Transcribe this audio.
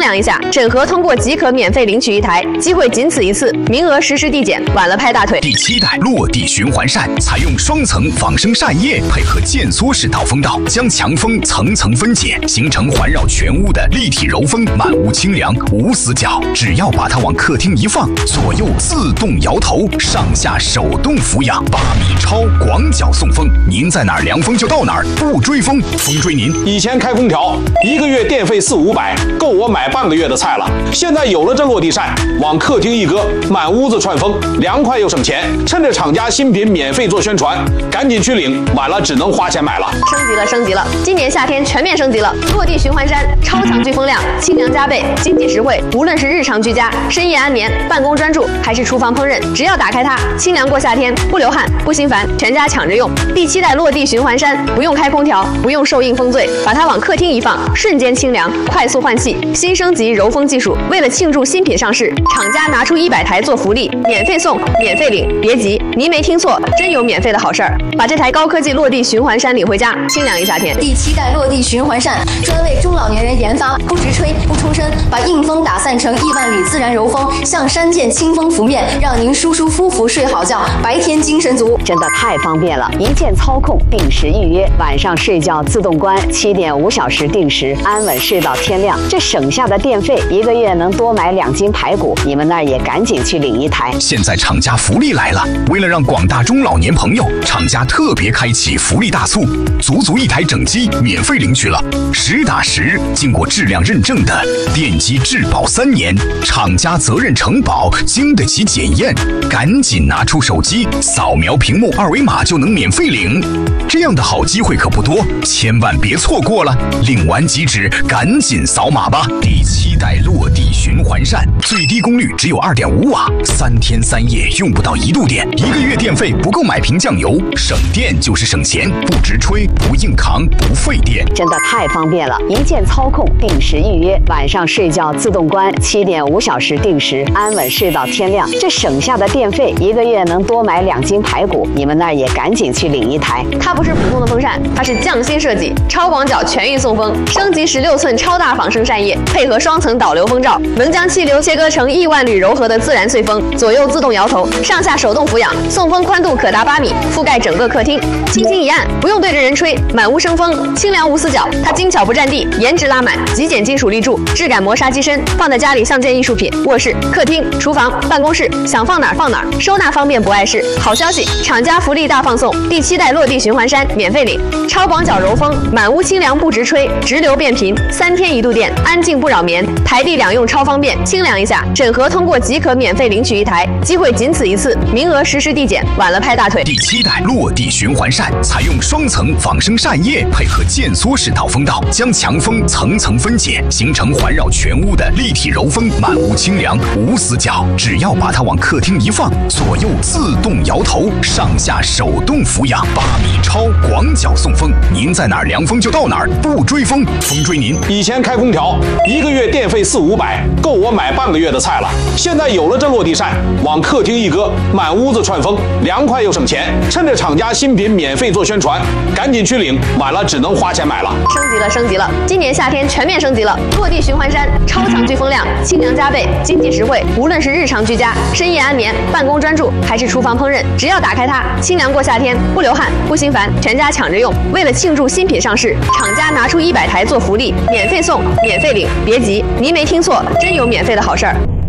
量一下，审核通过即可免费领取一台，机会仅此一次，名额实施递减，晚了拍大腿。 第7代落地循环扇采用双层仿生扇叶，配合渐缩式导风道，将强风层层分解，形成环绕全屋的立体柔风，满屋清凉无死角。只要把它往客厅一放，左右自动摇头，上下手动俯仰，8米超广角送风，您在哪儿凉风就到哪儿，不追风，风追您。 以前开空调1个月电费400-500，够我买半个月的菜了。现在有了这落地扇，往客厅一搁，满屋子串风，凉快又省钱。趁着厂家新品免费做宣传，赶紧去领，晚了只能花钱买了。 升级了！今年夏天全面升级了，落地循环扇超强聚风量，清凉加倍，经济实惠。无论是日常居家、深夜安眠、办公专注，还是厨房烹饪，只要打开它，清凉过夏天，不流汗，不心烦，全家抢着用。第7代落地循环扇不用开空调，不用受硬风醉，把它往客厅一放，瞬间清凉，快速换气。新升级柔风技术，为了庆祝新品上市，厂家拿出100台做福利，免费送，免费领。别急，您没听错，真有免费的好事儿！把这台高科技落地循环扇领回家，清凉一夏天。 第7代落地循环扇专为中老年人研发，不直吹，不冲身，把硬风打散成亿万里自然柔风，像山涧清风拂面，让您舒舒服服睡好觉，白天精神足。 真的太方便了，一键操控，定时预约，晚上睡觉自动关，7.5小时定时，安稳睡到天亮。这省下的电费，1个月能多买2斤排骨，你们那儿也赶紧去领一台。 现在厂家福利来了，为了让广大中老年朋友，厂家特别开启福利大促，足1台整机免费领取了，实打实经过质量认证的电机质保3年，厂家责任承保，经得起检验。赶紧拿出手机，扫描屏幕2维码就能免费领。这样的好机会可不多，千万别错过了。领完即止，赶紧扫码吧。第7代落地循环扇，最低功率只有2.5瓦，3天3夜用不到1度电，1个月电费不够买瓶酱油，省电就是省钱，不直吹，不硬扛，不费电。 真的太方便了，一键操控，定时预约，晚上睡觉自动关，7.5小时定时，安稳睡到天亮。这省下的电费，1个月能多买2斤排骨，你们那儿也赶紧去领一台。 它不是普通的风扇，它是匠心设计，超广角全域送风，升级16寸超大仿生扇叶，配合双层导流风罩，能将气流切割成亿万缕柔和的自然碎风，左右自动摇头，上下手动俯仰，送风宽度可达8米，覆盖整个客厅。轻轻一按，不用对着人吹，满屋生风，清凉无死角。它精巧不占地，颜值拉满，极简金属立柱，质感磨砂机身，放在家里像件艺术品。卧室、客厅、厨房、办公室，想放哪儿放哪儿，收纳方便不碍事。好消息，厂家福利大放送，第7代落地循环扇免费领，超广角柔风，满屋清凉不直吹，直流变频，3天1度电，安静不扰眠，台地两用超方便，清凉一下。审核通过即可免费领取一台，机会仅此一次，名额实施递减，晚了拍大腿。 第7代落地循环扇采用双层仿生扇叶，配合渐缩式导风道，将强风层层分解，形成环绕全屋的立体柔风，满屋清凉无死角。只要把它往客厅一放，左右自动摇头，上下手动俯仰，8米超广角送风，您在哪儿凉风就到哪儿，不追风，风追您。 以前开空调1个月电费400-500，够我买半个月的菜了。现在有了这落地扇，往客厅一搁，满屋子串风，凉快又省钱。趁着厂家新品免费做宣传，赶紧去领，晚了只能花钱买了。 升级了！今年夏天全面升级了，落地循环扇超强聚风量，清凉加倍，经济实惠。无论是日常居家、深夜安眠、办公专注，还是厨房烹饪，只要打开它，清凉过夏天，不流汗，不心烦，全家抢着用。为了庆祝新品上市，厂家拿出100台做福利，免费送，免费领。别急，您没听错，真有免费的好事儿！